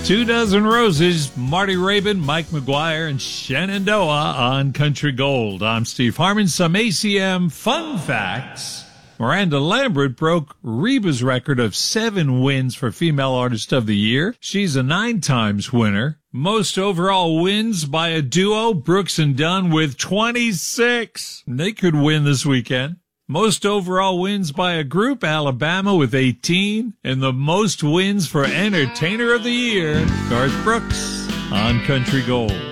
2 Dozen Roses, Marty Raybon, Mike McGuire, and Shenandoah on Country Gold. I'm Steve Harmon. Some ACM fun facts. Miranda Lambert broke Reba's record of 7 wins for Female Artist of the Year. She's a 9 times winner. Most overall wins by a duo, Brooks and Dunn with 26. They could win this weekend. Most overall wins by a group, Alabama with 18. And the most wins for Entertainer of the Year, Garth Brooks on Country Gold.